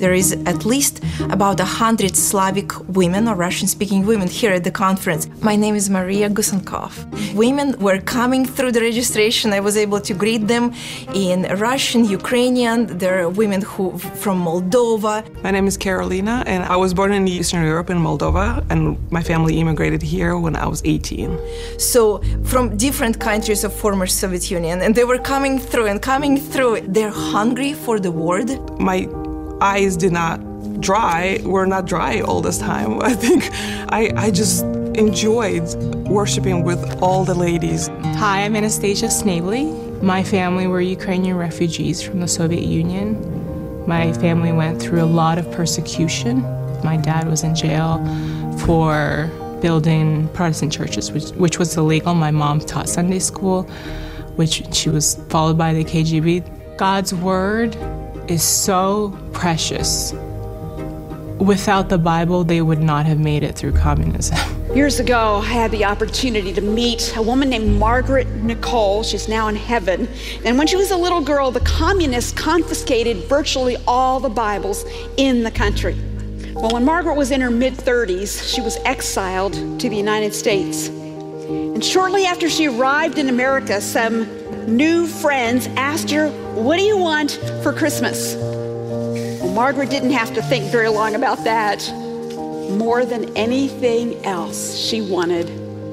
There is at least about 100 Slavic women or Russian-speaking women here at the conference. My name is Maria Gusenkov. Women were coming through the registration. I was able to greet them in Russian, Ukrainian. There are women who from Moldova. My name is Carolina, and I was born in Eastern Europe in Moldova, and my family immigrated here when I was 18. So from different countries of former Soviet Union, and they were coming through. They're hungry for the word. My eyes did not were not dry all this time. I think I just enjoyed worshiping with all the ladies. Hi, I'm Anastasia Snavely. My family were Ukrainian refugees from the Soviet Union. My family went through a lot of persecution. My dad was in jail for building Protestant churches, which was illegal. My mom taught Sunday school, which she was followed by the KGB. God's word is so precious. Without the Bible, they would not have made it through communism. Years ago, I had the opportunity to meet a woman named Margaret Nicole. She's now in heaven. And when she was a little girl, the communists confiscated virtually all the Bibles in the country. Well, when Margaret was in her mid-30s, she was exiled to the United States. And shortly after she arrived in America, some new friends asked her, "What do you want for Christmas?" Well, Margaret didn't have to think very long about that. More than anything else, she wanted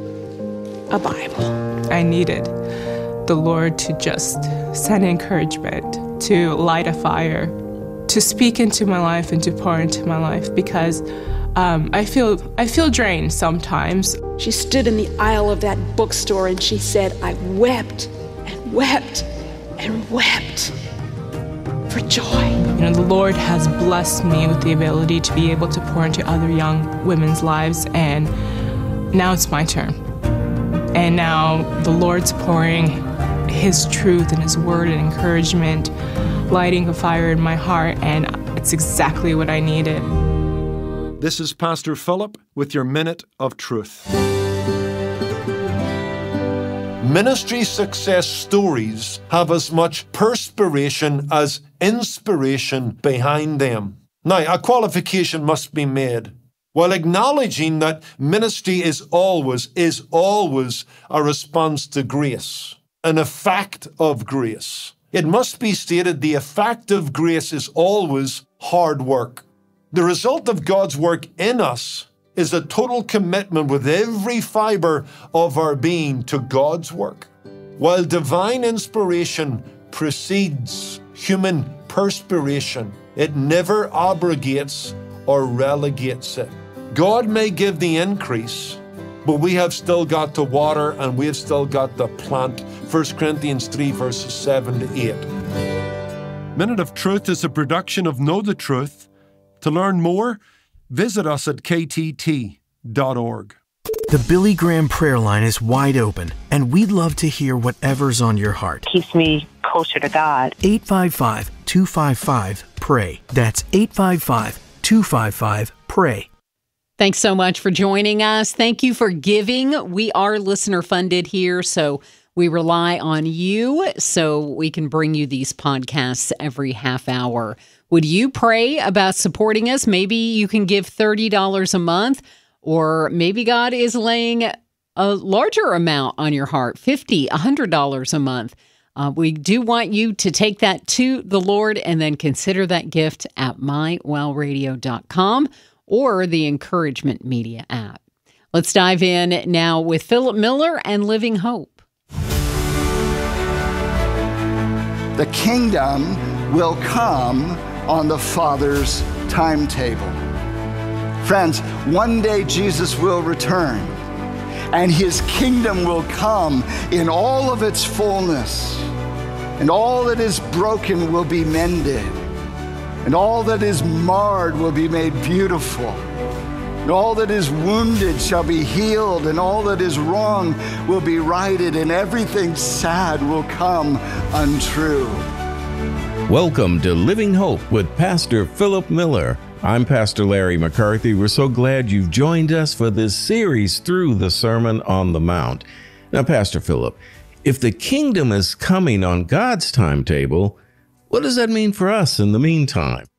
a Bible. I needed the Lord to just send encouragement, to light a fire, to speak into my life and to pour into my life, because I feel drained sometimes. She stood in the aisle of that bookstore and she said, "I wept and wept and wept for joy." You know, the Lord has blessed me with the ability to be able to pour into other young women's lives, and now it's my turn. And now the Lord's pouring His truth and His word and encouragement, lighting a fire in my heart, and it's exactly what I needed. This is Pastor Philip with your Minute of Truth. Ministry success stories have as much perspiration as inspiration behind them. Now, a qualification must be made. While acknowledging that ministry is always a response to grace, an effect of grace, it must be stated the effect of grace is always hard work. The result of God's work in us is a total commitment with every fiber of our being to God's work. While divine inspiration precedes human perspiration, it never abrogates or relegates it. God may give the increase, but we have still got to water and we have still got to plant. 1 Corinthians 3 verses 7 to 8. Minute of Truth is a production of Know the Truth. To learn more, visit us at ktt.org. The Billy Graham prayer line is wide open, and we'd love to hear whatever's on your heart. Keeps me closer to God. 855-255-PRAY. That's 855-255-PRAY. Thanks so much for joining us. Thank you for giving. We are listener funded here, so we rely on you so we can bring you these podcasts every half hour. Would you pray about supporting us? Maybe you can give $30 a month, or maybe God is laying a larger amount on your heart, $50, $100 a month. We do want you to take that to the Lord and then consider that gift at mywellradio.com or the Encouragement Media app. Let's dive in now with Philip Miller and Living Hope. The kingdom will come on the Father's timetable. Friends, one day Jesus will return, and His kingdom will come in all of its fullness, and all that is broken will be mended, and all that is marred will be made beautiful, and all that is wounded shall be healed, and all that is wrong will be righted, and everything sad will come untrue. Welcome to Living Hope with Pastor Philip Miller. I'm Pastor Larry McCarthy. We're so glad you've joined us for this series through the Sermon on the Mount. Now, Pastor Philip, if the kingdom is coming on God's timetable, what does that mean for us in the meantime?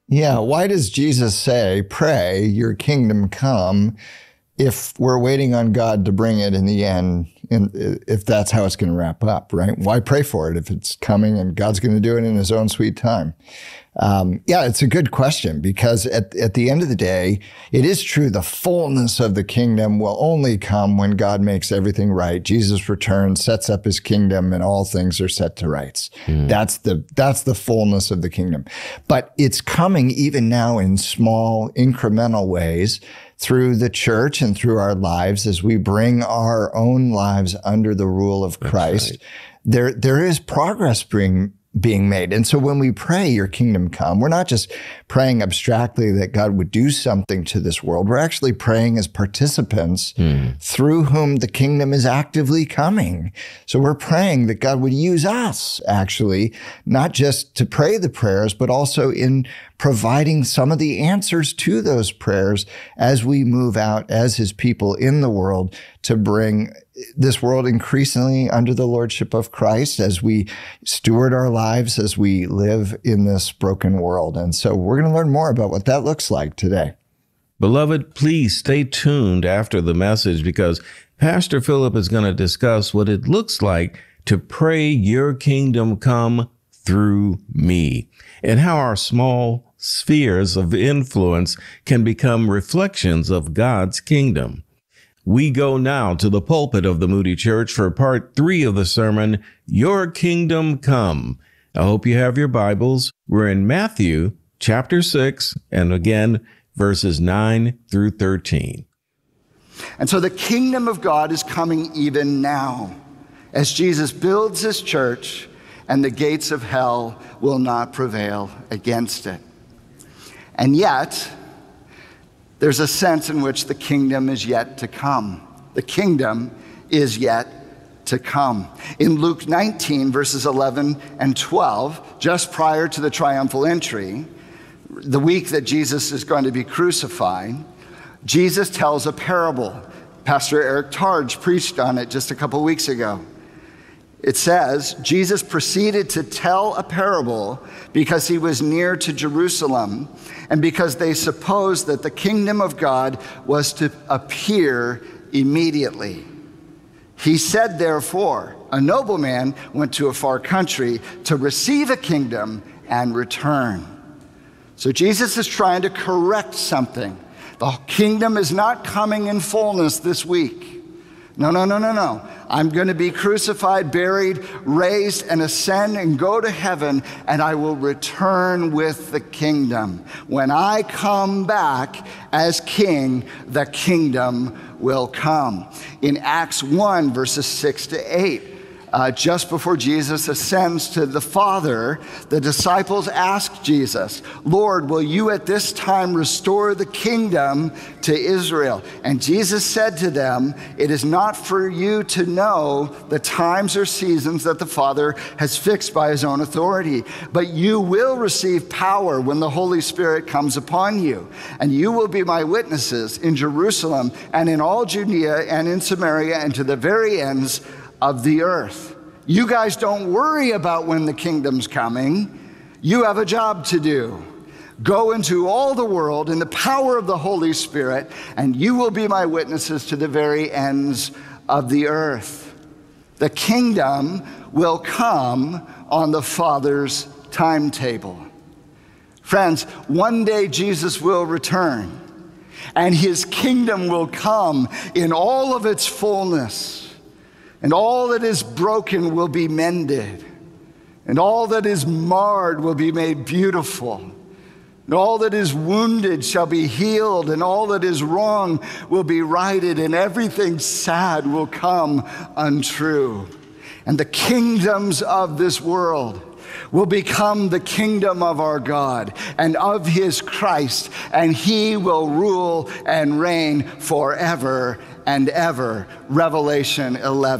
Yeah, why does Jesus say, pray, your kingdom come, if we're waiting on God to bring it in the end, if that's how it's going to wrap up, right? Why pray for it if it's coming and God's going to do it in his own sweet time? Yeah, it's a good question, because at the end of the day, it is true the fullness of the kingdom will only come when God makes everything right. Jesus returns, sets up his kingdom, and all things are set to rights. That's the fullness of the kingdom. But it's coming even now in small, incremental ways through the church and through our lives as we bring our own lives under the rule of Christ. Right. There is progress being made. And so when we pray, your kingdom come, we're not just praying abstractly that God would do something to this world. We're actually praying as participants through whom the kingdom is actively coming. So we're praying that God would use us, actually, not just to pray the prayers, but also in providing some of the answers to those prayers as we move out as his people in the world to bring this world increasingly under the lordship of Christ as we steward our lives, as we live in this broken world. And so we're going to learn more about what that looks like today. Beloved, please stay tuned after the message, because Pastor Philip is going to discuss what it looks like to pray your kingdom come through me, and how our small spheres of influence can become reflections of God's kingdom. We go now to the pulpit of the Moody Church for part 3 of the sermon, Your Kingdom Come. I hope you have your Bibles. We're in Matthew chapter 6, and again, verses 9 through 13. And so the kingdom of God is coming even now as Jesus builds his church, and the gates of hell will not prevail against it. And yet, there's a sense in which the kingdom is yet to come. The kingdom is yet to come. In Luke 19, verses 11 and 12, just prior to the triumphal entry, the week that Jesus is going to be crucified, Jesus tells a parable. Pastor Eric Targe preached on it just a couple weeks ago. It says, Jesus proceeded to tell a parable because he was near to Jerusalem and because they supposed that the kingdom of God was to appear immediately. He said, therefore, a nobleman went to a far country to receive a kingdom and return. So Jesus is trying to correct something. The kingdom is not coming in fullness this week. No. I'm going to be crucified, buried, raised, and ascend and go to heaven, and I will return with the kingdom. When I come back as king, the kingdom will come. In Acts 1, verses 6 to 8, just before Jesus ascends to the Father, the disciples ask Jesus, Lord, will you at this time restore the kingdom to Israel? And Jesus said to them, it is not for you to know the times or seasons that the Father has fixed by his own authority, but you will receive power when the Holy Spirit comes upon you. And you will be my witnesses in Jerusalem and in all Judea and in Samaria and to the very ends of the earth. You guys don't worry about when the kingdom's coming. You have a job to do. Go into all the world in the power of the Holy Spirit, and you will be my witnesses to the very ends of the earth. The kingdom will come on the Father's timetable. Friends, one day Jesus will return, and his kingdom will come in all of its fullness. And all that is broken will be mended. And all that is marred will be made beautiful. And all that is wounded shall be healed. And all that is wrong will be righted. And everything sad will come untrue. And the kingdoms of this world will become the kingdom of our God and of his Christ. And he will rule and reign forever and ever. Revelation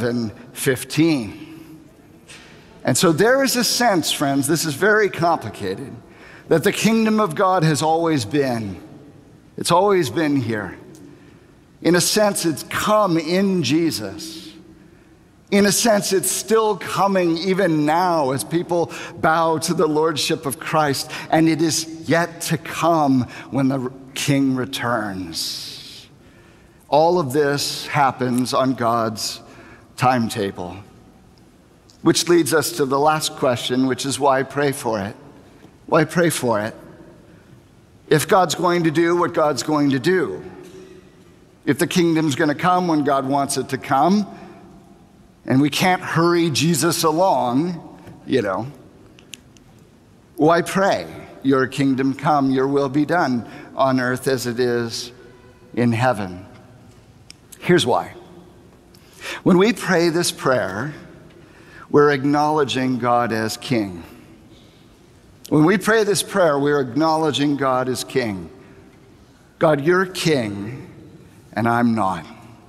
11:15. And so there is a sense, friends, this is very complicated, that the kingdom of God has always been. It's always been here. In a sense, it's come in Jesus. In a sense, it's still coming even now as people bow to the lordship of Christ, and it is yet to come when the King returns. All of this happens on God's timetable, which leads us to the last question, which is why pray for it? Why pray for it? If God's going to do what God's going to do, if the kingdom's going to come when God wants it to come, and we can't hurry Jesus along, why pray? Your kingdom come, your will be done on earth as it is in heaven. Here's why. When we pray this prayer, we're acknowledging God as King. When we pray this prayer, we're acknowledging God as King. God, you're King, and I'm not.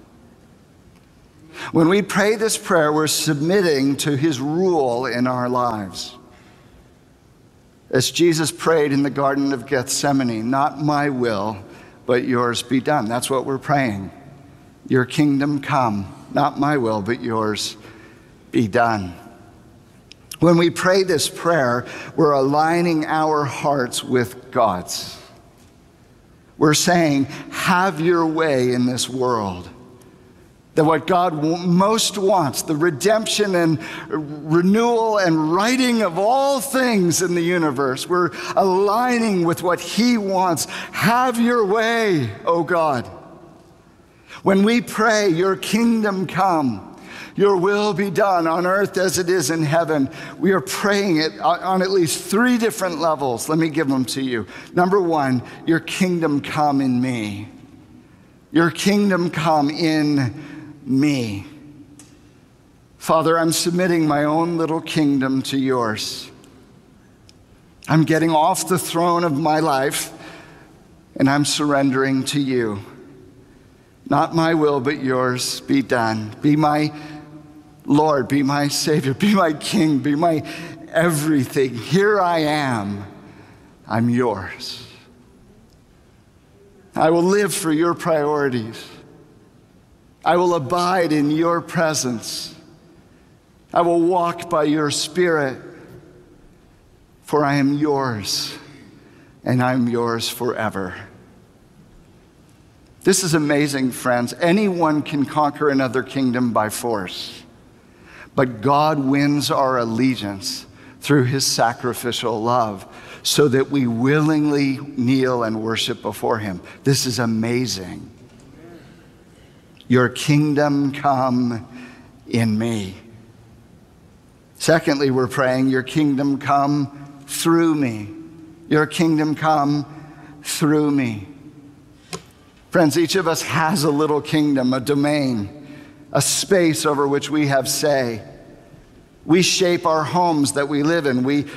When we pray this prayer, we're submitting to his rule in our lives. As Jesus prayed in the Garden of Gethsemane, not my will, but yours be done. That's what we're praying. Your kingdom come, not my will, but yours be done. When we pray this prayer, we're aligning our hearts with God's. We're saying, have your way in this world. That what God most wants, the redemption and renewal and righting of all things in the universe, we're aligning with what he wants. Have your way, O God. When we pray, your kingdom come, your will be done on earth as it is in heaven, we are praying it on at least 3 different levels. Let me give them to you. Number 1, your kingdom come in me. Your kingdom come in me. Father, I'm submitting my own little kingdom to yours. I'm getting off the throne of my life, and I'm surrendering to you. Not my will, but yours be done. Be my Lord, be my Savior, be my King, be my everything. Here I am. I'm yours. I will live for your priorities. I will abide in your presence. I will walk by your Spirit, for I am yours, and I am yours forever. This is amazing, friends. Anyone can conquer another kingdom by force, but God wins our allegiance through his sacrificial love so that we willingly kneel and worship before him. This is amazing. Your kingdom come in me. Secondly, we're praying, your kingdom come through me. Your kingdom come through me. Friends, each of us has a little kingdom, a domain, a space over which we have say. We shape our homes that we live in. We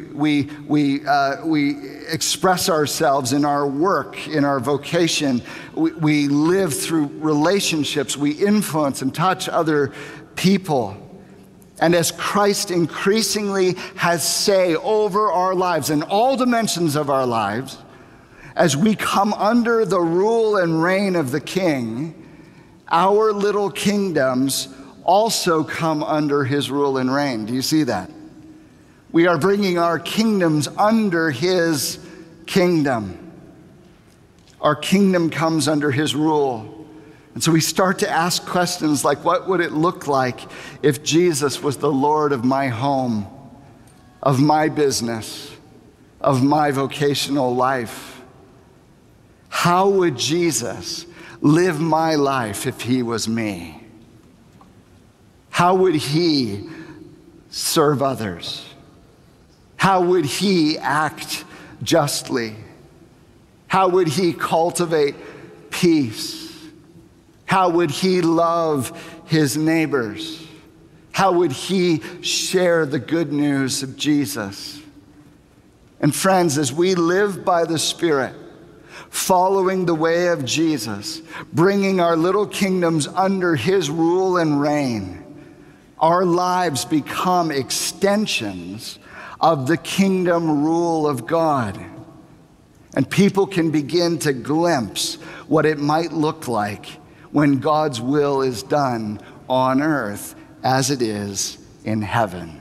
express ourselves in our work, in our vocation. We live through relationships. We influence and touch other people. And as Christ increasingly has say over our lives in all dimensions of our lives, as we come under the rule and reign of the King, our little kingdoms also come under his rule and reign. Do you see that? We are bringing our kingdoms under his kingdom. Our kingdom comes under his rule. And so we start to ask questions like, what would it look like if Jesus was the Lord of my home, of my business, of my vocational life? How would Jesus live my life if he was me? How would he serve others? How would he act justly? How would he cultivate peace? How would he love his neighbors? How would he share the good news of Jesus? And friends, as we live by the Spirit, following the way of Jesus, bringing our little kingdoms under his rule and reign, our lives become extensions of the kingdom rule of God. And people can begin to glimpse what it might look like when God's will is done on earth as it is in heaven.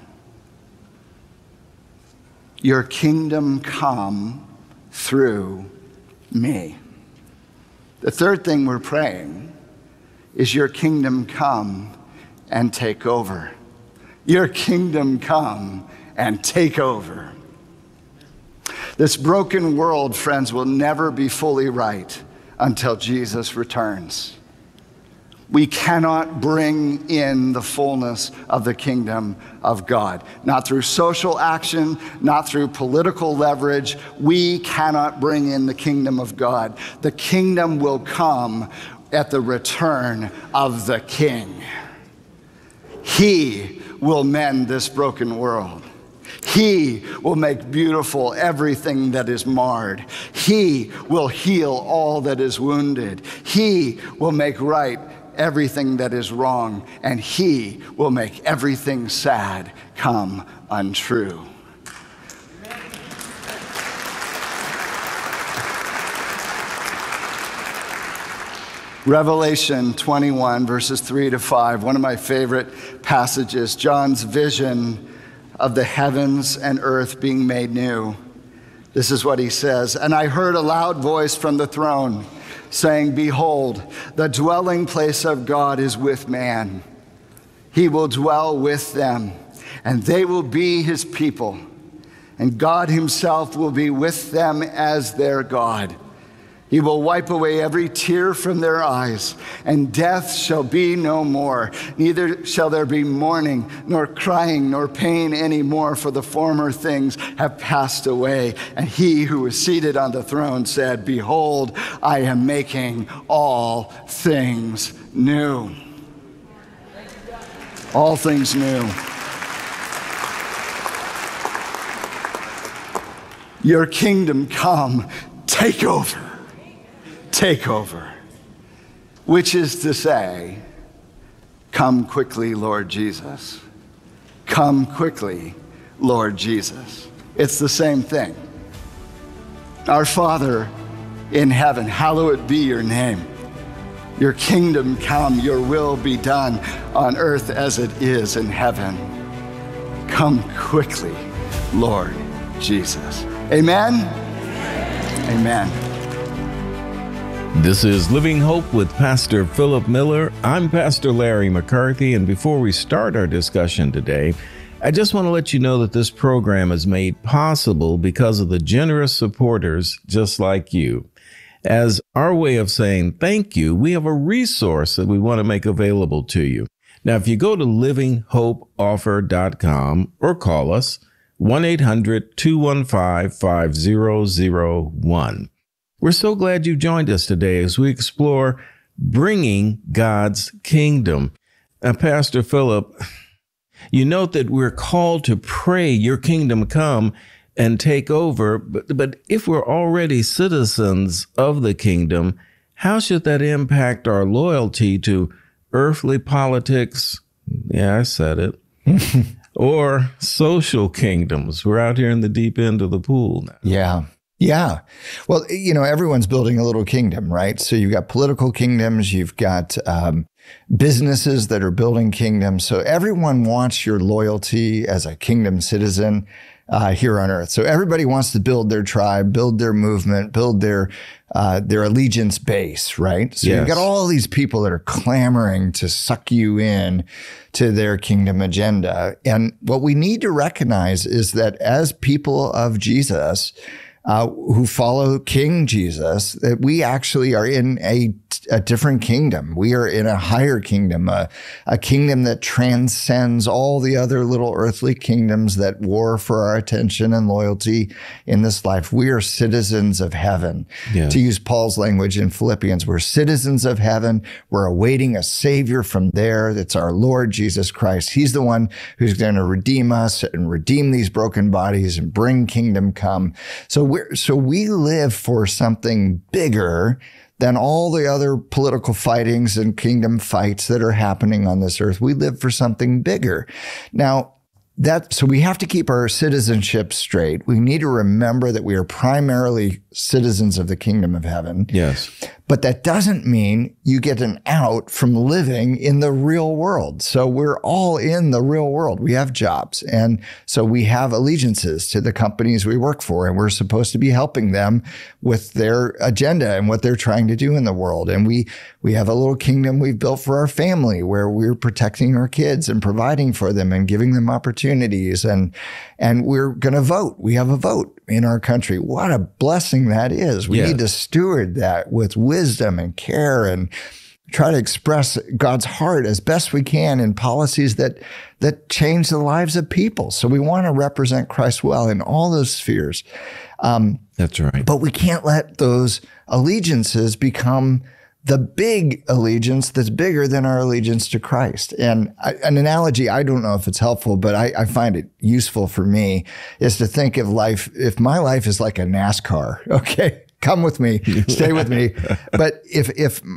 Your kingdom come through me. The third thing we're praying is your kingdom come and take over. Your kingdom come and take over. This broken world, friends, will never be fully right until Jesus returns. We cannot bring in the fullness of the kingdom of God. Not through social action, not through political leverage. We cannot bring in the kingdom of God. The kingdom will come at the return of the King. He will mend this broken world. He will make beautiful everything that is marred. He will heal all that is wounded. He will make right everything that is wrong, and he will make everything sad come untrue. Revelation 21, verses 3-5, one of my favorite passages, John's vision of the heavens and earth being made new. This is what he says, "And I heard a loud voice from the throne saying, 'Behold, the dwelling place of God is with man. He will dwell with them, and they will be his people, and God himself will be with them as their God. He will wipe away every tear from their eyes, and death shall be no more. Neither shall there be mourning, nor crying, nor pain anymore, for the former things have passed away.' And he who was seated on the throne said, 'Behold, I am making all things new.'" All things new. Your kingdom come, take over. Take over, which is to say, come quickly, Lord Jesus. Come quickly, Lord Jesus. It's the same thing. Our Father in heaven, hallowed be your name. Your kingdom come, your will be done on earth as it is in heaven. Come quickly, Lord Jesus. Amen? Amen. This is Living Hope with Pastor Philip Miller. I'm Pastor Larry McCarthy, and before we start our discussion today, I just want to let you know that this program is made possible because of the generous supporters just like you. As our way of saying thank you, we have a resource that we want to make available to you. Now, if you go to livinghopeoffer.com or call us 1-800-215-5001. We're so glad you joined us today as we explore bringing God's kingdom. Now, Pastor Philip, you note that we're called to pray your kingdom come and take over, but if we're already citizens of the kingdom, how should that impact our loyalty to earthly politics? Yeah, I said it. Or social kingdoms? We're out here in the deep end of the pool now. Yeah. Well, everyone's building a little kingdom, right? So you've got political kingdoms, you've got businesses that are building kingdoms. So everyone wants your loyalty as a kingdom citizen here on earth. So everybody wants to build their tribe, build their movement, build their allegiance base, right? So You've got all these people that are clamoring to suck you in to their kingdom agenda. And what we need to recognize is that as people of Jesus, who follow King Jesus, that we actually are in a different kingdom. We are in a higher kingdom, a kingdom that transcends all the other little earthly kingdoms that war for our attention and loyalty in this life. We are citizens of heaven. To use Paul's language in Philippians, we're citizens of heaven. We're awaiting a Savior from there. That's our Lord Jesus Christ. He's the one who's going to redeem us and redeem these broken bodies and bring kingdom come. So we live for something bigger than all the other political fightings and kingdom fights that are happening on this earth. We live for something bigger. Now, so we have to keep our citizenship straight. We need to remember that we are primarily citizens of the kingdom of heaven. Yes. But that doesn't mean you get an out from living in the real world. So we're all in the real world. We have jobs. And so we have allegiances to the companies we work for, and we're supposed to be helping them with their agenda and what they're trying to do in the world. And we have a little kingdom we've built for our family where we're protecting our kids and providing for them and giving them opportunities. And we're going to vote. We have a vote in our country. What a blessing that is. We need to steward that with wisdom and care and try to express God's heart as best we can in policies that change the lives of people. So we want to represent Christ well in all those spheres. That's right. But we can't let those allegiances become the big allegiance that's bigger than our allegiance to Christ. And an analogy, I don't know if it's helpful, but I find it useful for me, is to think of life, if my life is like a NASCAR, okay? Come with me, stay with me. But if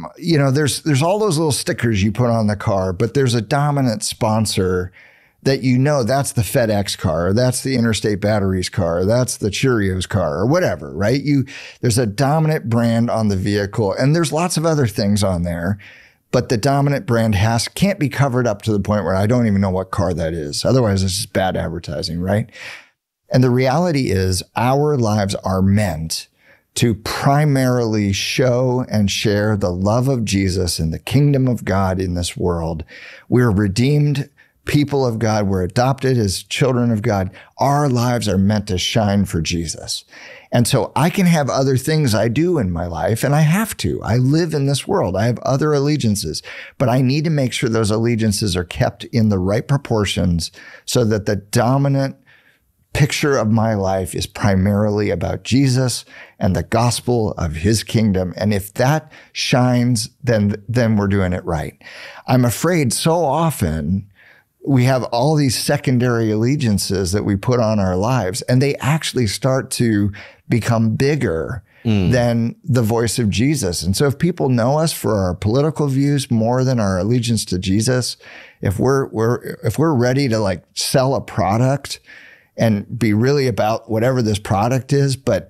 there's all those little stickers you put on the car, but there's a dominant sponsor that that's the FedEx car, or that's the Interstate Batteries car, or that's the Cheerios car, or whatever, right? There's a dominant brand on the vehicle, and there's lots of other things on there, but the dominant brand can't be covered up to the point where I don't even know what car that is. Otherwise, it's just bad advertising, right? And the reality is our lives are meant to primarily show and share the love of Jesus and the kingdom of God in this world. We're redeemed people of God. We're adopted as children of God. Our lives are meant to shine for Jesus. And so I can have other things I do in my life, and I have to. I live in this world. I have other allegiances, but I need to make sure those allegiances are kept in the right proportions so that the dominant picture of my life is primarily about Jesus and the gospel of his kingdom. And if that shines, then we're doing it right. I'm afraid so often we have all these secondary allegiances that we put on our lives, and they actually start to become bigger than the voice of Jesus. And so if people know us for our political views more than our allegiance to Jesus, if we're ready to like sell a product and be really about whatever this product is, but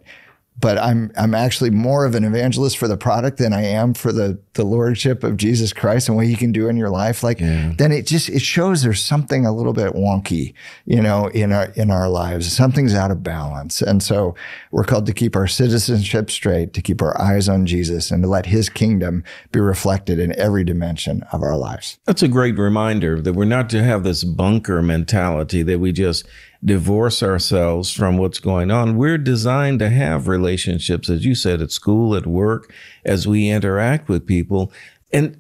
I'm actually more of an evangelist for the product than I am for the lordship of Jesus Christ and what he can do in your life. Then it shows there's something a little bit wonky, in our lives. Something's out of balance. And so we're called to keep our citizenship straight, to keep our eyes on Jesus, and to let his kingdom be reflected in every dimension of our lives. That's a great reminder that we're not to have this bunker mentality that we just divorce ourselves from what's going on. We're designed to have relationships, as you said, at school, at work, as we interact with people. And,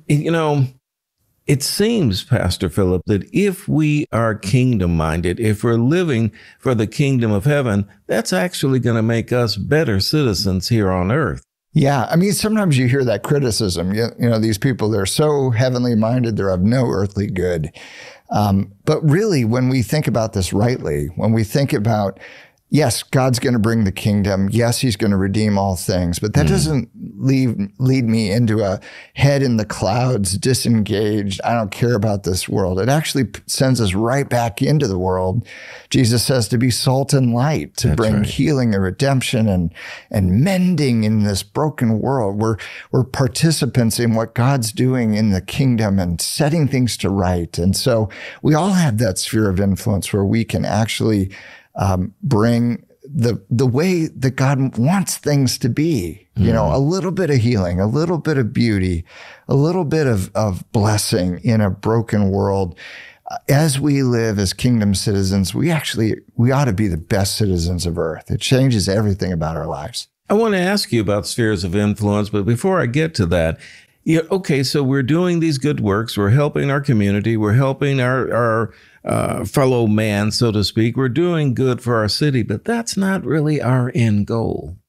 it seems, Pastor Philip, that if we are kingdom-minded, if we're living for the kingdom of heaven, that's actually going to make us better citizens here on earth. Yeah. I mean, sometimes you hear that criticism. These people, they're so heavenly minded, they're of no earthly good. But really, when we think about this rightly, when we think about, yes, God's going to bring the kingdom. Yes, he's going to redeem all things. But that doesn't lead me into a head in the clouds, disengaged. I don't care about this world. It actually sends us right back into the world. Jesus says to be salt and light, to bring healing and redemption and mending in this broken world. We're participants in what God's doing in the kingdom and setting things to right. And so we all have that sphere of influence where we can actually bring the way that God wants things to be, a little bit of healing, a little bit of beauty, a little bit of blessing in a broken world. As we live as kingdom citizens, we ought to be the best citizens of earth. It changes everything about our lives. I want to ask you about spheres of influence, but before I get to that, so we're doing these good works. We're helping our community. We're helping our fellow man, so to speak. We're doing good for our city, but that's not really our end goal.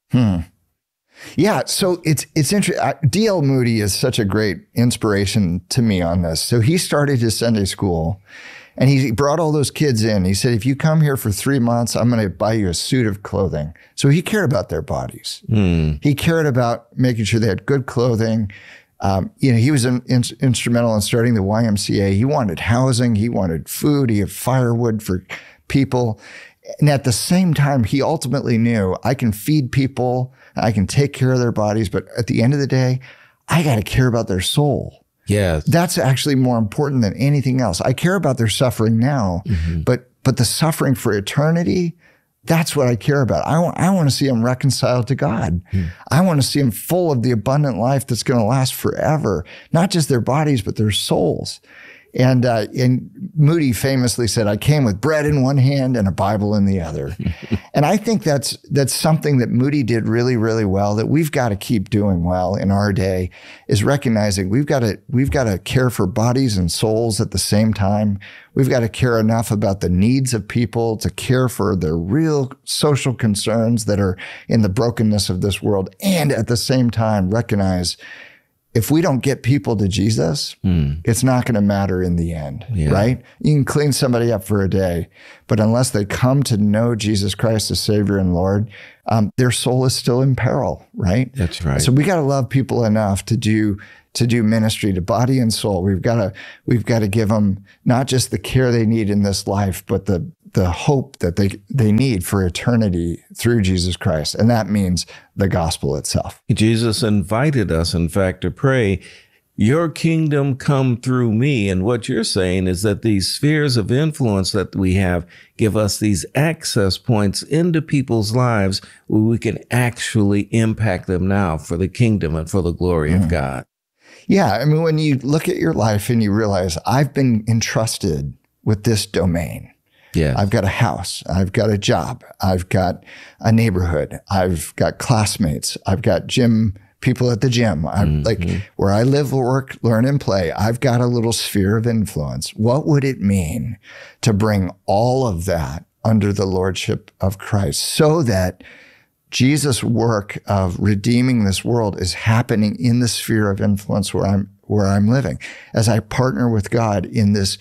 Yeah, so it's interesting. D.L. Moody is such a great inspiration to me on this. So he started his Sunday school, and he brought all those kids in. He said, if you come here for 3 months, I'm going to buy you a suit of clothing. So he cared about their bodies. He cared about making sure they had good clothing. He was instrumental in starting the YMCA. He wanted housing. He wanted food. He had firewood for people. And at the same time, he ultimately knew, I can feed people, I can take care of their bodies, but at the end of the day, I got to care about their soul. Yes. That's actually more important than anything else. I care about their suffering now, but the suffering for eternity, that's what I care about. I want to see them reconciled to God. I want to see them full of the abundant life that's going to last forever, not just their bodies, but their souls. And Moody famously said, I came with bread in one hand and a Bible in the other. And I think that's something that Moody did really, really well, that we've got to keep doing well in our day, is recognizing we've got to care for bodies and souls at the same time. We've got to care enough about the needs of people to care for their real social concerns that are in the brokenness of this world. And at the same time, recognize if we don't get people to Jesus, it's not going to matter in the end, right? You can clean somebody up for a day, but unless they come to know Jesus Christ as Savior and Lord, their soul is still in peril, right? That's right. So we got to love people enough to do ministry to body and soul. We've got to give them not just the care they need in this life, but the hope that they need for eternity through Jesus Christ. And that means the gospel itself. Jesus invited us, in fact, to pray, your kingdom come through me. And what you're saying is that these spheres of influence that we have give us these access points into people's lives where we can actually impact them now for the kingdom and for the glory of God. Yeah. I mean, when you look at your life and you realize I've been entrusted with this domain. Yeah. I've got a house. I've got a job. I've got a neighborhood. I've got classmates. I've got people at the gym. I'm like where I live, work, learn, and play. I've got a little sphere of influence. What would it mean to bring all of that under the lordship of Christ so that Jesus' work of redeeming this world is happening in the sphere of influence where I'm living, as I partner with God in this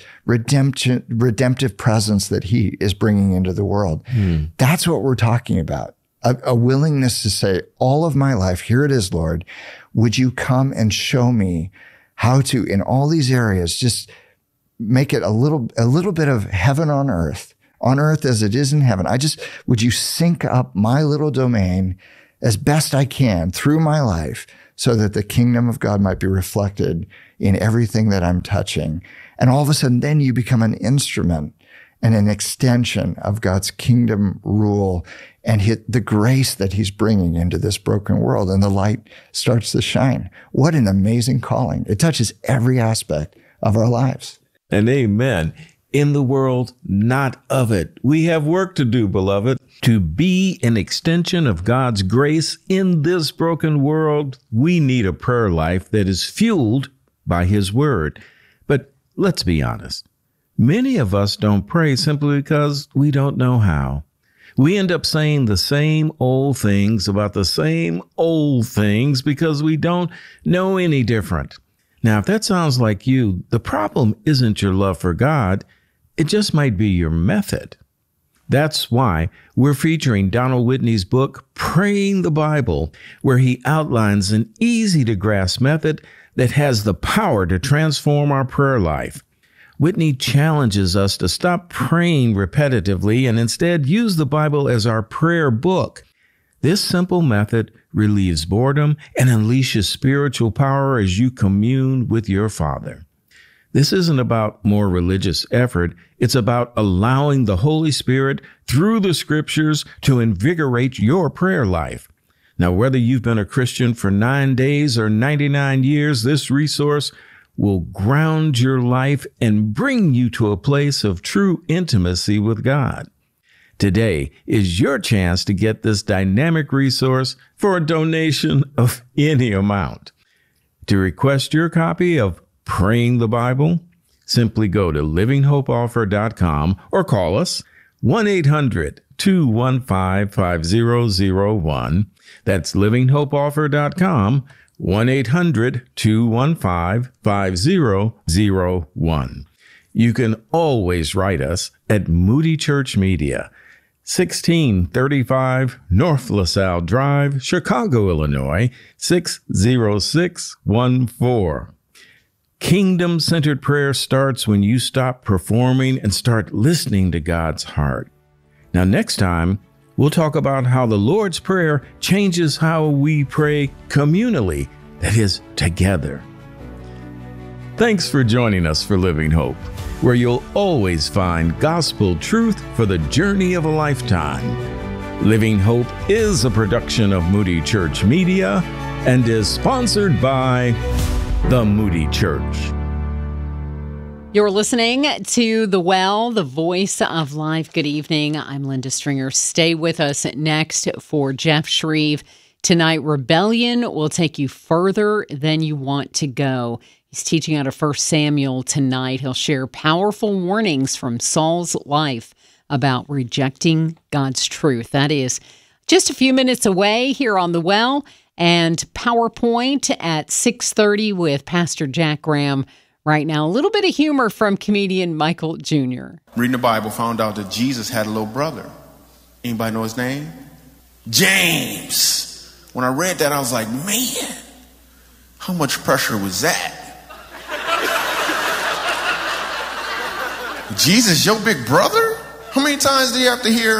redemptive presence that he is bringing into the world. That's what we're talking about. A willingness to say, all of my life, here it is, Lord, would you come and show me how to, in all these areas, just make it a little bit of heaven on earth as it is in heaven. Would you sync up my little domain as best I can through my life so that the kingdom of God might be reflected in everything that I'm touching. And all of a sudden, then you become an instrument and an extension of God's kingdom rule and the grace that he's bringing into this broken world, and the light starts to shine. What an amazing calling. It touches every aspect of our lives. And amen. In the world, not of it. We have work to do, beloved. To be an extension of God's grace in this broken world, we need a prayer life that is fueled by his word. But let's be honest. Many of us don't pray simply because we don't know how. We end up saying the same old things about the same old things because we don't know any different. Now, if that sounds like you, the problem isn't your love for God. It just might be your method. That's why we're featuring Donald Whitney's book, Praying the Bible, where he outlines an easy-to-grasp method that has the power to transform our prayer life. Whitney challenges us to stop praying repetitively and instead use the Bible as our prayer book. This simple method relieves boredom and unleashes spiritual power as you commune with your Father. This isn't about more religious effort. It's about allowing the Holy Spirit through the scriptures to invigorate your prayer life. Now, whether you've been a Christian for 9 days or 99 years, this resource will ground your life and bring you to a place of true intimacy with God. Today is your chance to get this dynamic resource for a donation of any amount. To request your copy of Praying the Bible, simply go to livinghopeoffer.com or call us 1-800-215-5001. That's livinghopeoffer.com, 1-800-215-5001. You can always write us at Moody Church Media, 1635 North LaSalle Drive, Chicago, Illinois, 60614. Kingdom-centered prayer starts when you stop performing and start listening to God's heart. Now, next time, we'll talk about how the Lord's Prayer changes how we pray communally, that is, together. Thanks for joining us for Living Hope, where you'll always find gospel truth for the journey of a lifetime. Living Hope is a production of Moody Church Media and is sponsored by the Moody Church. You're listening to The Well, the voice of life. Good evening. I'm Linda Stringer. Stay with us next for Jeff Shreve. Tonight, rebellion will take you further than you want to go. He's teaching out of 1 Samuel tonight. He'll share powerful warnings from Saul's life about rejecting God's truth. That is just a few minutes away here on The Well, and PowerPoint at 6:30 with Pastor Jack Graham. Right now, a little bit of humor from comedian Michael Jr. Reading the Bible, found out that Jesus had a little brother. Anybody know his name? James. When I read that, I was like, man, how much pressure was that? Jesus, your big brother? How many times do you have to hear,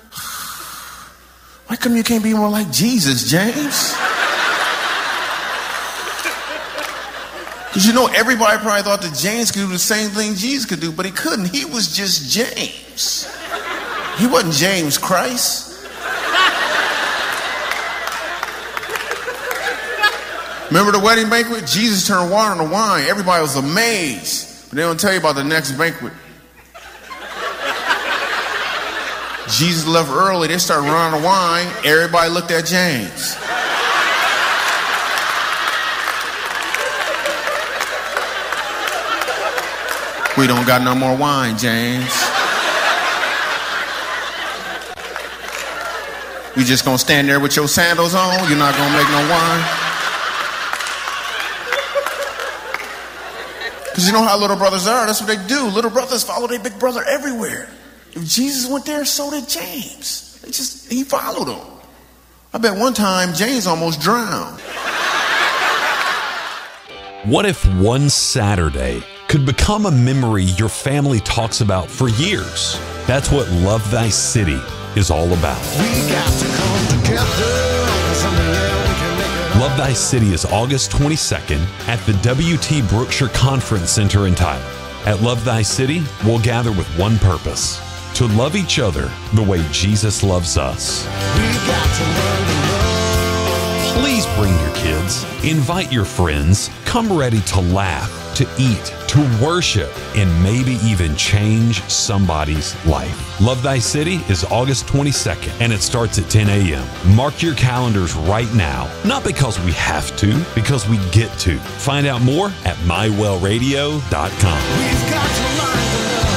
why come you can't be more like Jesus, James? Because you know, everybody probably thought that James could do the same thing Jesus could do, but he couldn't. He was just James. He wasn't James Christ. Remember the wedding banquet? Jesus turned water into wine. Everybody was amazed. But they don't tell you about the next banquet. Jesus left early. They started running out of wine. Everybody looked at James. We don't got no more wine, James. You just gonna stand there with your sandals on? You're not gonna make no wine? Because you know how little brothers are. That's what they do. Little brothers follow their big brother everywhere. If Jesus went there, so did James. He followed him. I bet one time James almost drowned. What if one Saturday could become a memory your family talks about for years? That's what Love Thy City is all about. We got to come together. Love Thy City is August 22nd at the W.T. Brookshire Conference Center in Tyler. At Love Thy City, we'll gather with one purpose: to love each other the way Jesus loves us. Please bring your kids, invite your friends, come ready to laugh, to eat, to worship, and maybe even change somebody's life. Love Thy City is August 22nd, and it starts at 10 a.m. Mark your calendars right now, not because we have to, because we get to. Find out more at mywellradio.com. We've got to learn to love.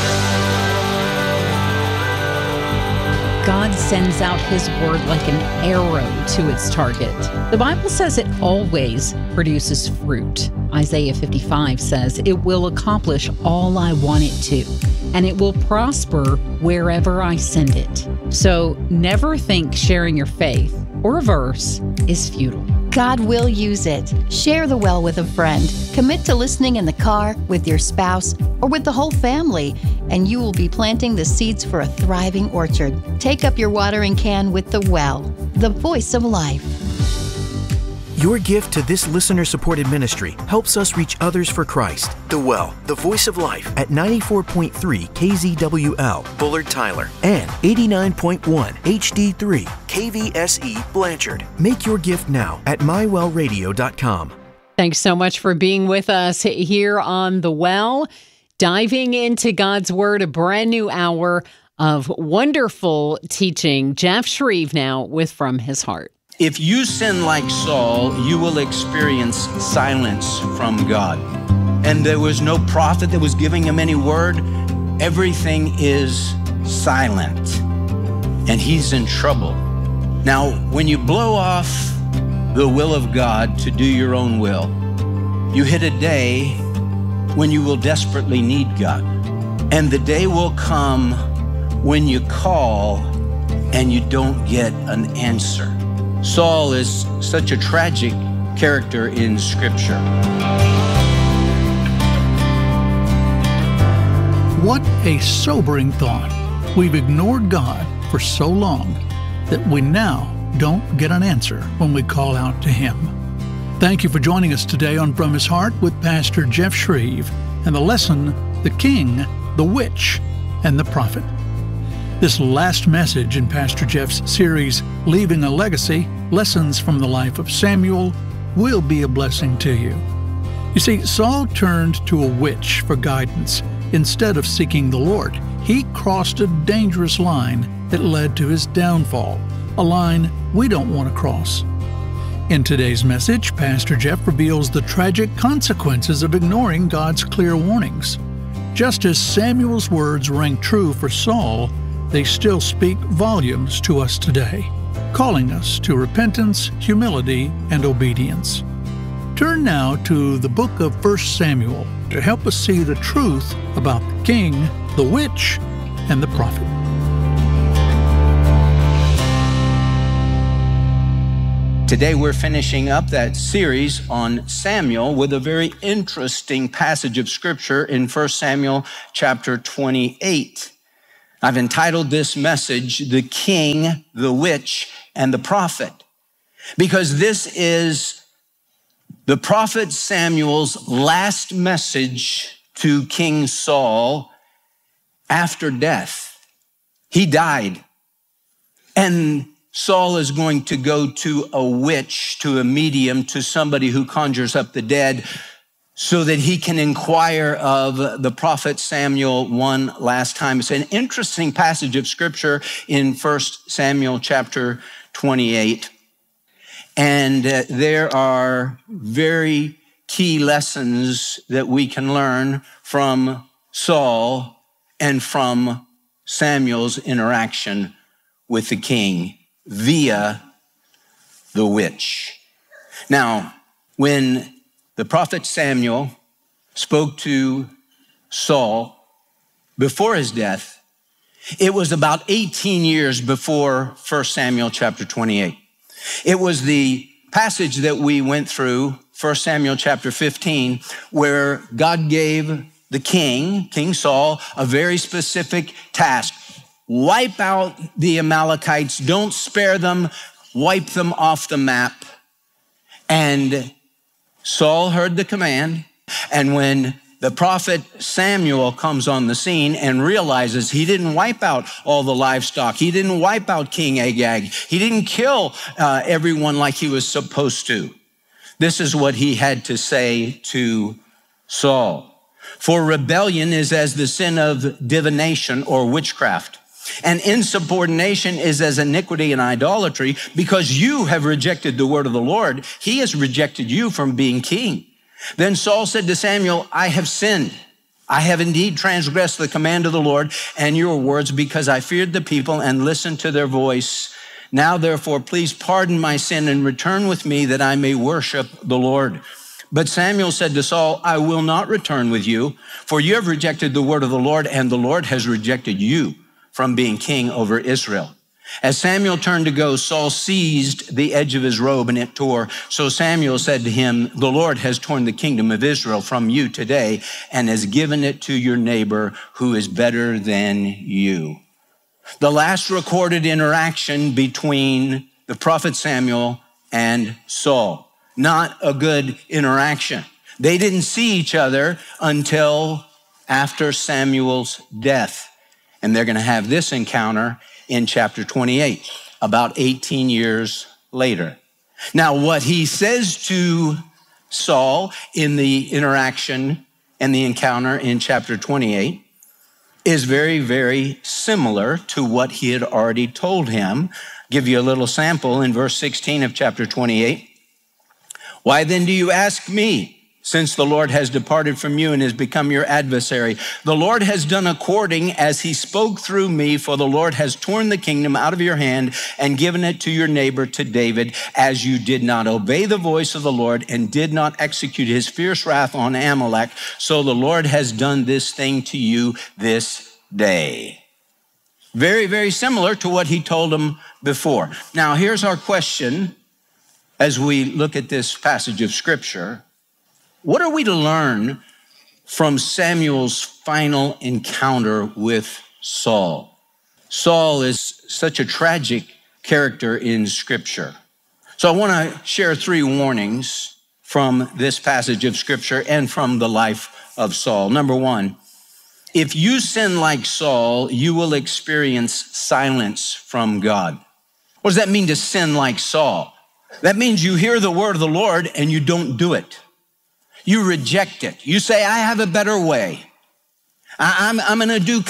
God sends out his word like an arrow to its target. The Bible says it always produces fruit. Isaiah 55 says it will accomplish all I want it to, and it will prosper wherever I send it. So never think sharing your faith or a verse is futile. God will use it. Share the well with a friend. Commit to listening in the car, with your spouse, or with the whole family, and you will be planting the seeds for a thriving orchard. Take up your watering can with the well, the voice of life. Your gift to this listener-supported ministry helps us reach others for Christ. The Well, the voice of life, at 94.3 KZWL, Bullard, Tyler, and 89.1 HD3 KVSE, Blanchard. Make your gift now at mywellradio.com. Thanks so much for being with us here on The Well, diving into God's Word, a brand new hour of wonderful teaching. Jeff Shreve now with From His Heart. If you sin like Saul, you will experience silence from God. And there was no prophet that was giving him any word. Everything is silent. And he's in trouble. Now, when you blow off the will of God to do your own will, you hit a day when you will desperately need God. And the day will come when you call and you don't get an answer. Saul is such a tragic character in Scripture. What a sobering thought. We've ignored God, for so long that we now don't get an answer when we call out to Him. Thank you for joining us today on From His Heart with Pastor Jeff Shreve and the lesson, The King, the Witch, and the Prophet. This last message in Pastor Jeff's series, Leaving a Legacy, Lessons from the Life of Samuel, will be a blessing to you. You see, Saul turned to a witch for guidance instead of seeking the Lord. He crossed a dangerous line that led to his downfall, a line we don't want to cross. In today's message, Pastor Jeff reveals the tragic consequences of ignoring God's clear warnings. Just as Samuel's words rang true for Saul, they still speak volumes to us today, calling us to repentance, humility, and obedience. Turn now to the book of 1 Samuel to help us see the truth about the king, the witch, and the prophet. Today we're finishing up that series on Samuel with a very interesting passage of Scripture in 1 Samuel chapter 28. I've entitled this message, The King, the Witch, and the Prophet, because this is the prophet Samuel's last message to King Saul after death. He died, and Saul is going to go to a witch, to a medium, to somebody who conjures up the dead so that he can inquire of the prophet Samuel one last time. It's an interesting passage of Scripture in 1 Samuel chapter 28. And there are very key lessons that we can learn from Saul and from Samuel's interaction with the king via the witch. Now, when the prophet Samuel spoke to Saul before his death, it was about 18 years before 1 Samuel chapter 28. It was the passage that we went through, 1 Samuel chapter 15, where God gave the king, King Saul, a very specific task. Wipe out the Amalekites, don't spare them, wipe them off the map. And Saul heard the command, and when the prophet Samuel comes on the scene and realizes he didn't wipe out all the livestock, he didn't wipe out King Agag, he didn't kill everyone like he was supposed to. This is what he had to say to Saul. For rebellion is as the sin of divination or witchcraft, and insubordination is as iniquity and idolatry. Because you have rejected the word of the Lord, he has rejected you from being king. Then Saul said to Samuel, I have sinned. I have indeed transgressed the command of the Lord and your words, because I feared the people and listened to their voice. Now, therefore, please pardon my sin and return with me that I may worship the Lord. But Samuel said to Saul, I will not return with you, for you have rejected the word of the Lord, and the Lord has rejected you from being king over Israel. As Samuel turned to go, Saul seized the edge of his robe and it tore. So Samuel said to him, the Lord has torn the kingdom of Israel from you today and has given it to your neighbor who is better than you. The last recorded interaction between the prophet Samuel and Saul. Not a good interaction. They didn't see each other until after Samuel's death. And they're going to have this encounter in chapter 28, about 18 years later. Now, what he says to Saul in the interaction and the encounter in chapter 28 is very, very similar to what he had already told him. I'll give you a little sample in verse 16 of chapter 28. Why then do you ask me? Since the Lord has departed from you and has become your adversary. The Lord has done according as he spoke through me, for the Lord has torn the kingdom out of your hand and given it to your neighbor, to David, as you did not obey the voice of the Lord and did not execute his fierce wrath on Amalek. So the Lord has done this thing to you this day. Very, very similar to what he told him before. Now, here's our question as we look at this passage of Scripture. What are we to learn from Samuel's final encounter with Saul? Saul is such a tragic character in Scripture. So I want to share 3 warnings from this passage of Scripture and from the life of Saul. Number 1, if you sin like Saul, you will experience silence from God. What does that mean to sin like Saul? That means you hear the word of the Lord and you don't do it. You reject it. You say, I have a better way. I'm going to do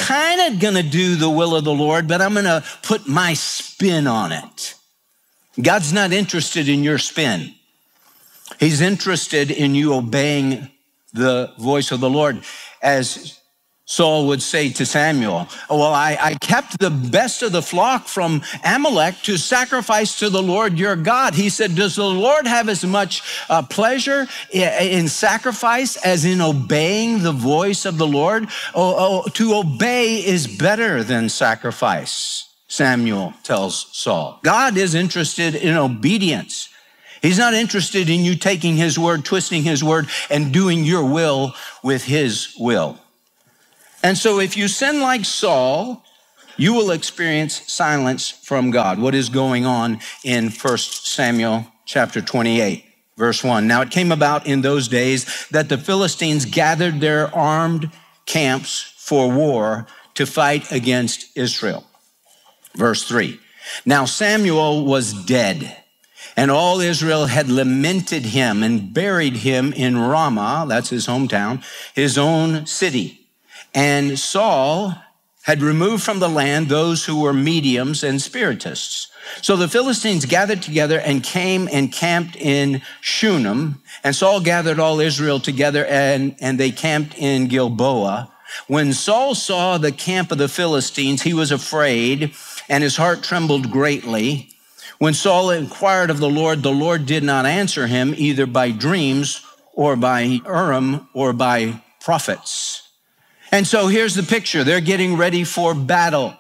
the will of the Lord, but I'm going to put my spin on it. God's not interested in your spin. He's interested in you obeying the voice of the Lord. As Saul would say to Samuel, well, I kept the best of the flock from Amalek to sacrifice to the Lord your God. He said, does the Lord have as much pleasure in sacrifice as in obeying the voice of the Lord? To obey is better than sacrifice, Samuel tells Saul. God is interested in obedience. He's not interested in you taking his word, twisting his word, and doing your will with his will. And so if you sin like Saul, you will experience silence from God. What is going on in 1 Samuel chapter 28, verse 1? Now it came about in those days that the Philistines gathered their armed camps for war to fight against Israel. Verse 3, now Samuel was dead, and all Israel had lamented him and buried him in Ramah, that's his hometown, his own city. And Saul had removed from the land those who were mediums and spiritists. So the Philistines gathered together and came and camped in Shunem. And Saul gathered all Israel together and they camped in Gilboa. When Saul saw the camp of the Philistines, he was afraid and his heart trembled greatly. When Saul inquired of the Lord did not answer him either by dreams or by Urim or by prophets. And so here's the picture. They're getting ready for battle.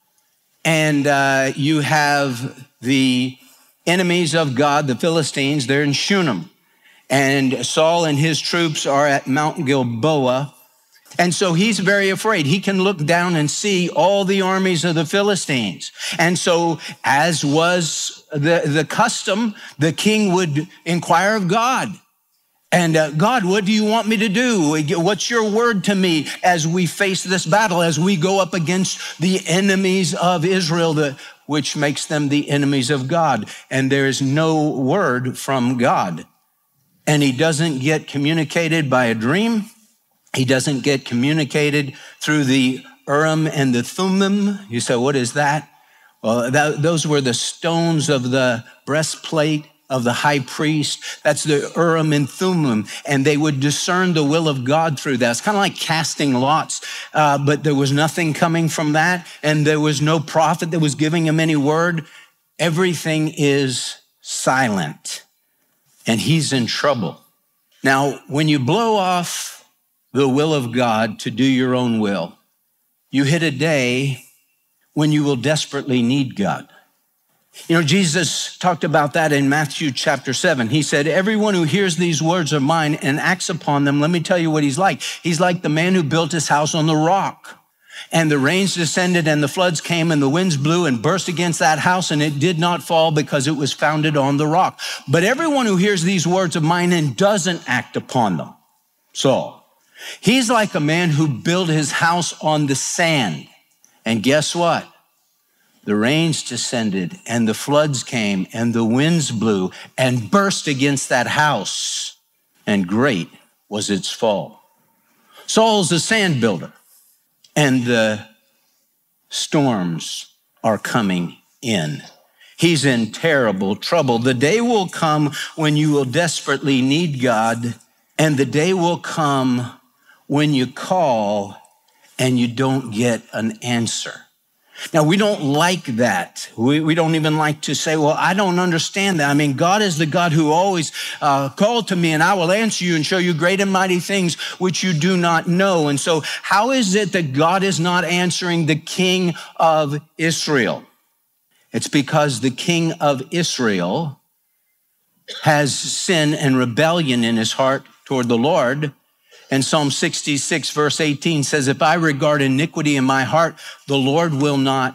And you have the enemies of God, the Philistines, they're in Shunem. And Saul and his troops are at Mount Gilboa. And so he's very afraid. He can look down and see all the armies of the Philistines. And so, as was the custom, the king would inquire of God. And God, what do you want me to do? What's your word to me as we face this battle, as we go up against the enemies of Israel, which makes them the enemies of God? And there is no word from God. And he doesn't get communicated by a dream. He doesn't get communicated through the Urim and the Thummim. You say, what is that? Well, those were the stones of the breastplate of the high priest. That's the Urim and Thummim, and they would discern the will of God through that. It's kind of like casting lots, but there was nothing coming from that, and there was no prophet that was giving him any word. Everything is silent, and he's in trouble. Now, when you blow off the will of God to do your own will, you hit a day when you will desperately need God. You know, Jesus talked about that in Matthew chapter 7. He said, everyone who hears these words of mine and acts upon them, let me tell you what he's like. He's like the man who built his house on the rock. And the rains descended and the floods came and the winds blew and burst against that house, and it did not fall because it was founded on the rock. But everyone who hears these words of mine and doesn't act upon them, so he's like a man who built his house on the sand. And guess what? The rains descended and the floods came and the winds blew and burst against that house, and great was its fall. Saul's a sand builder, and the storms are coming in. He's in terrible trouble. The day will come when you will desperately need God, and the day will come when you call and you don't get an answer. Now, we don't like that. We don't even like to say, well, I don't understand that. I mean, God is the God who always called to me, and I will answer you and show you great and mighty things which you do not know. And so how is it that God is not answering the king of Israel? It's because the king of Israel has sin and rebellion in his heart toward the Lord. And Psalm 66, verse 18 says, if I regard iniquity in my heart, the Lord will not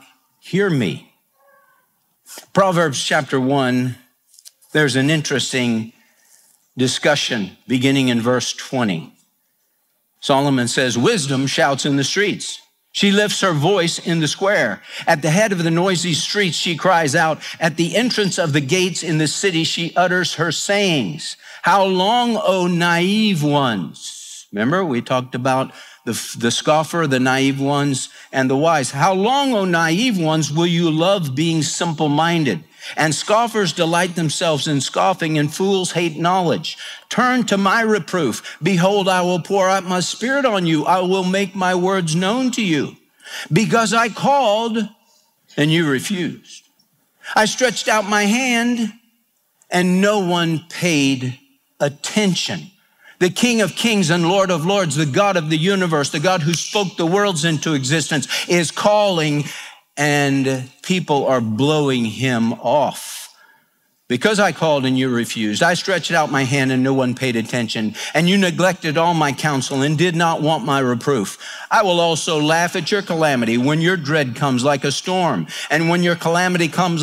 hear me. Proverbs chapter 1, there's an interesting discussion beginning in verse 20. Solomon says, wisdom shouts in the streets. She lifts her voice in the square. At the head of the noisy streets, she cries out. At the entrance of the gates in the city, she utters her sayings. How long, O naive ones? Remember, we talked about the scoffer, the naive ones, and the wise. How long, O naive ones, will you love being simple-minded? And scoffers delight themselves in scoffing, and fools hate knowledge. Turn to my reproof. Behold, I will pour out my spirit on you. I will make my words known to you. Because I called, and you refused. I stretched out my hand, and no one paid attention. The King of Kings and Lord of Lords, the God of the universe, the God who spoke the worlds into existence, is calling, and people are blowing him off. Because I called and you refused. I stretched out my hand and no one paid attention. And you neglected all my counsel and did not want my reproof. I will also laugh at your calamity when your dread comes like a storm. And when your calamity comes